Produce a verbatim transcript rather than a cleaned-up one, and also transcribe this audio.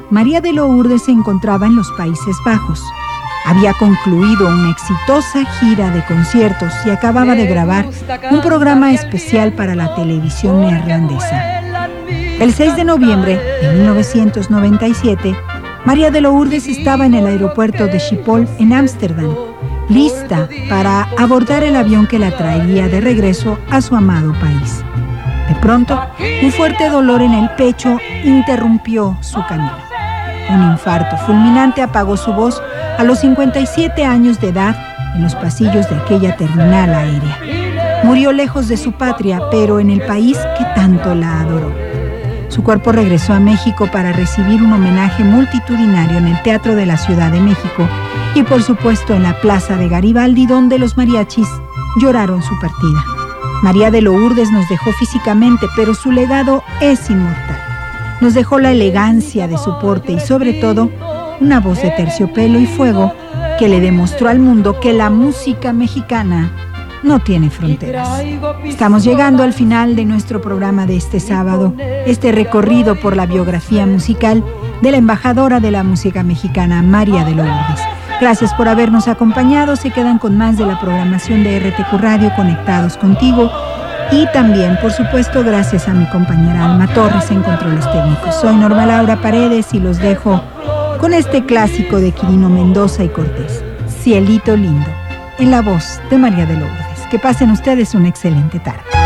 María de Lourdes se encontraba en los Países Bajos. Había concluido una exitosa gira de conciertos y acababa de grabar un programa especial para la televisión neerlandesa. El seis de noviembre de mil novecientos noventa y siete, María de Lourdes estaba en el aeropuerto de Schiphol en Ámsterdam, lista para abordar el avión que la traería de regreso a su amado país. De pronto, un fuerte dolor en el pecho interrumpió su camino. Un infarto fulminante apagó su voz a los cincuenta y siete años de edad en los pasillos de aquella terminal aérea. Murió lejos de su patria, pero en el país que tanto la adoró. Su cuerpo regresó a México para recibir un homenaje multitudinario en el Teatro de la Ciudad de México y, por supuesto, en la Plaza de Garibaldi, donde los mariachis lloraron su partida. María de Lourdes nos dejó físicamente, pero su legado es inmortal. Nos dejó la elegancia de su porte y, sobre todo, una voz de terciopelo y fuego que le demostró al mundo que la música mexicana no tiene fronteras. Estamos llegando al final de nuestro programa de este sábado, este recorrido por la biografía musical de la embajadora de la música mexicana, María de Lourdes. Gracias por habernos acompañado. Se quedan con más de la programación de R T Q Radio, conectados contigo. Y también, por supuesto, gracias a mi compañera Alma Torres en controles técnicos. Soy Norma Laura Paredes y los dejo con este clásico de Quirino Mendoza y Cortés, Cielito Lindo, en la voz de María de Lourdes. Que pasen ustedes una excelente tarde.